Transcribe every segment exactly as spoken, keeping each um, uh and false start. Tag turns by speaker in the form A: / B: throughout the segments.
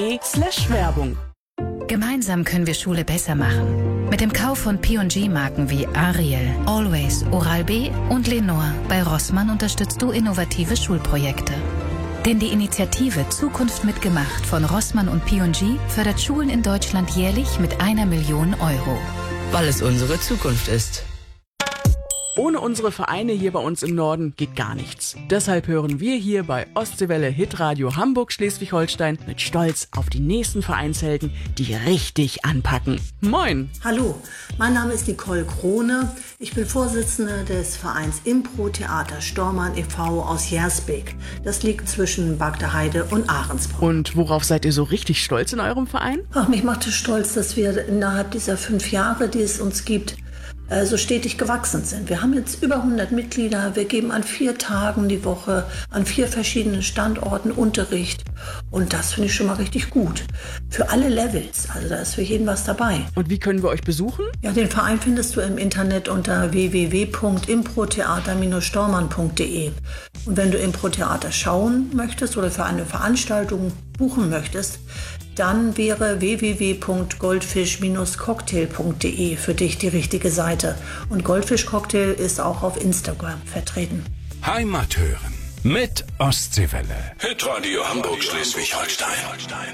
A: slash Werbung.
B: Gemeinsam können wir Schule besser machen. Mit dem Kauf von P und G-Marken wie Ariel, Always, Oral-B und Lenore bei Rossmann unterstützt du innovative Schulprojekte. Denn die Initiative Zukunft mitgemacht von Rossmann und P und G fördert Schulen in Deutschland jährlich mit einer Million Euro.
C: Weil es unsere Zukunft ist.
A: Ohne unsere Vereine hier bei uns im Norden geht gar nichts. Deshalb hören wir hier bei Ostseewelle Hitradio Hamburg Schleswig-Holstein mit Stolz auf die nächsten Vereinshelden, die richtig anpacken. Moin!
D: Hallo, mein Name ist Nicole Krone. Ich bin Vorsitzende des Vereins Impro-Theater Stormann e V aus Jersbek. Das liegt zwischen Bagdeheide und Ahrensburg.
A: Und worauf seid ihr so richtig stolz in eurem Verein?
D: Ach, mich macht es stolz, dass wir innerhalb dieser fünf Jahre, die es uns gibt, so stetig gewachsen sind. Wir haben jetzt über hundert Mitglieder. Wir geben an vier Tagen die Woche an vier verschiedenen Standorten Unterricht. Und das finde ich schon mal richtig gut. Für alle Levels. Also da ist für jeden was dabei.
A: Und wie können wir euch besuchen?
D: Ja, den Verein findest du im Internet unter w w w punkt improtheater Bindestrich stormann punkt d e. Und wenn du Impro-Theater schauen möchtest oder für eine Veranstaltung buchen möchtest, dann wäre w w w punkt goldfisch Bindestrich cocktail punkt d e für dich die richtige Seite. Und Goldfisch Cocktail ist auch auf Instagram vertreten.
E: Heimat hören mit Ostseewelle. Hitradio Hamburg Schleswig-Holstein.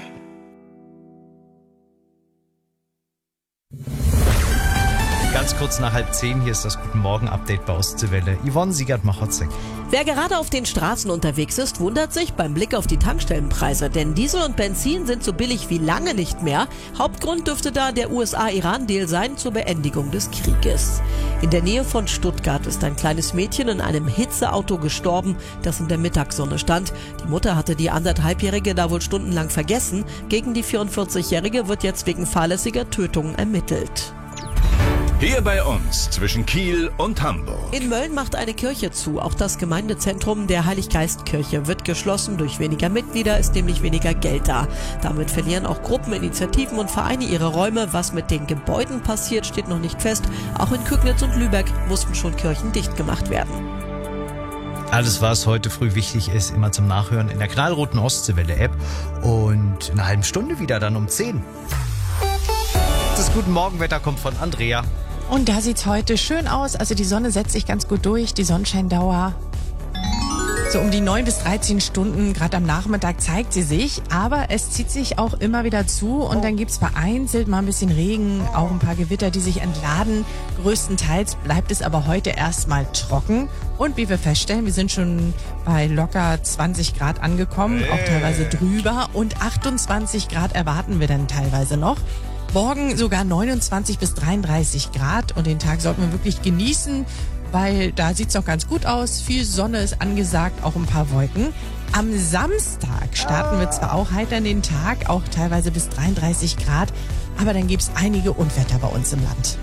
F: Ganz kurz nach halb zehn, hier ist das Guten Morgen-Update bei Ostseewelle. Yvonne Siegert-Machotzek.
G: Wer gerade auf den Straßen unterwegs ist, wundert sich beim Blick auf die Tankstellenpreise, denn Diesel und Benzin sind so billig wie lange nicht mehr. Hauptgrund dürfte da der U S A-Iran-Deal sein zur Beendigung des Krieges. In der Nähe von Stuttgart ist ein kleines Mädchen in einem Hitzeauto gestorben, das in der Mittagssonne stand. Die Mutter hatte die anderthalbjährige da wohl stundenlang vergessen. Gegen die vierundvierzig-jährige wird jetzt wegen fahrlässiger Tötung ermittelt.
E: Hier bei uns zwischen Kiel und Hamburg.
G: In Mölln macht eine Kirche zu. Auch das Gemeindezentrum der Heiliggeistkirche wird geschlossen. Durch weniger Mitglieder ist nämlich weniger Geld da. Damit verlieren auch Gruppen, Initiativen und Vereine ihre Räume. Was mit den Gebäuden passiert, steht noch nicht fest. Auch in Kügnitz und Lübeck mussten schon Kirchen dicht gemacht werden.
F: Alles, was heute früh wichtig ist, immer zum Nachhören in der knallroten Ostseewelle-App. Und in einer halben Stunde wieder dann um zehn. Das Guten Morgenwetter kommt von Andrea.
H: Und da sieht's heute schön aus. Also die Sonne setzt sich ganz gut durch. Die Sonnenscheindauer so um die neun bis dreizehn Stunden, gerade am Nachmittag zeigt sie sich. Aber es zieht sich auch immer wieder zu. Und dann gibt's vereinzelt mal ein bisschen Regen, auch ein paar Gewitter, die sich entladen. Größtenteils bleibt es aber heute erstmal trocken. Und wie wir feststellen, wir sind schon bei locker zwanzig Grad angekommen, auch teilweise drüber. Und achtundzwanzig Grad erwarten wir dann teilweise noch. Morgen sogar neunundzwanzig bis dreiunddreißig Grad und den Tag sollten wir wirklich genießen, weil da sieht's auch ganz gut aus. Viel Sonne ist angesagt, auch ein paar Wolken. Am Samstag starten wir zwar auch heiter in den Tag, auch teilweise bis dreiunddreißig Grad, aber dann gibt's einige Unwetter bei uns im Land.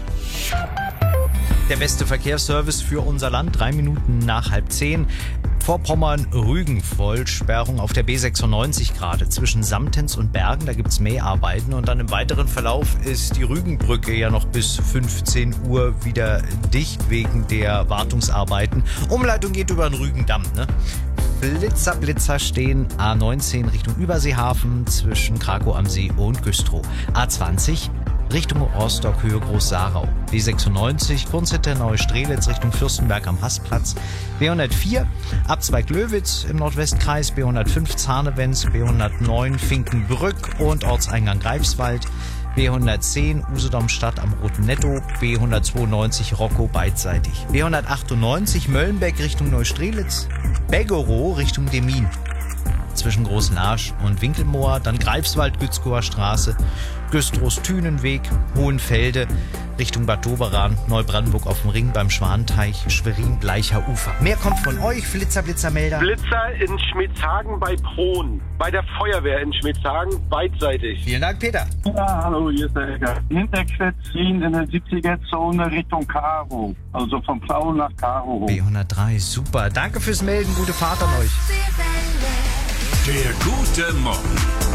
F: Der beste Verkehrsservice für unser Land, drei Minuten nach halb zehn. Vorpommern, Rügen, Vollsperrung auf der B sechsundneunzig gerade zwischen Samtens und Bergen, da gibt's Mäharbeiten und dann im weiteren Verlauf ist die Rügenbrücke ja noch bis fünfzehn Uhr wieder dicht wegen der Wartungsarbeiten. Umleitung geht über den Rügendamm, ne? Blitzer, Blitzer stehen A neunzehn Richtung Überseehafen zwischen Krakow am See und Güstrow. A zwanzig Richtung Rostock, Höhe Groß-Sarau. B sechsundneunzig, Grundsitte Neustrelitz Richtung Fürstenberg am Hassplatz. B hundertvier, Abzweig-Löwitz im Nordwestkreis. B hundertfünf, Zahnewens. B hundertneun, Finkenbrück und Orteingang Greifswald. B hundertzehn, Usedom-Stadt am Roten Netto. B hundertzweiundneunzig, Rockow beidseitig. B hundertachtundneunzig, Möllenbeck Richtung Neustrelitz. Beggerow Richtung Demmin. Zwischen Großenarsch und Winkelmoor, dann Greifswald, Gützkower Straße, Güstrows Thünenweg, Hohenfelde, Richtung Bad Doberan, Neubrandenburg auf dem Ring beim Schwanteich, Schwerin, Bleicher Ufer. Mehr kommt von euch, Flitzer, Blitzermelder.
I: Blitzer in Schmitzhagen bei Prohn, bei der Feuerwehr in Schmitzhagen, beidseitig.
F: Vielen Dank, Peter.
J: Ja, hallo, hier ist der Ecker. Hinterquetzin in der siebziger-Zone Richtung Karo, also von Pfau nach Karo hoch.
F: B hundertdrei, super. Danke fürs Melden, gute Fahrt an euch.
E: Der Gute Morgen.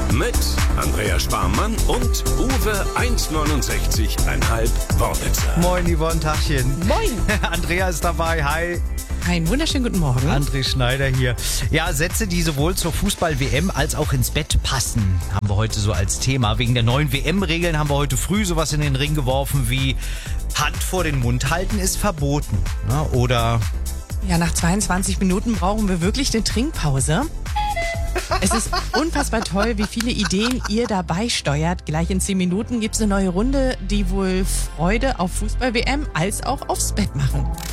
E: Mit Andrea Sparmann und Uwe eins neunundsechzig Komma fünf Wortwitzer.
F: Moin, Yvonne, Tachchen.
G: Moin.
F: Andrea ist dabei, hi.
H: Einen wunderschönen guten Morgen.
F: André Schneider hier. Ja, Sätze, die sowohl zur Fußball-W M als auch ins Bett passen, haben wir heute so als Thema. Wegen der neuen W M-Regeln haben wir heute früh sowas in den Ring geworfen wie Hand vor den Mund halten ist verboten. Ja, oder...
H: Ja, nach zweiundzwanzig Minuten brauchen wir wirklich eine Trinkpause. Es ist unfassbar toll, wie viele Ideen ihr dabei steuert. Gleich in zehn Minuten gibt es eine neue Runde, die wohl Freude auf Fußball-W M als auch aufs Bett machen.